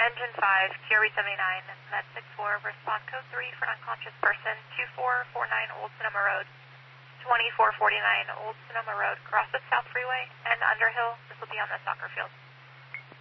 Engine 5, QRV 79, Med 64, respond code 3 for an unconscious person, 2449 Old Sonoma Road, 2449 Old Sonoma Road, cross the South Freeway and Underhill. This will be on the soccer field.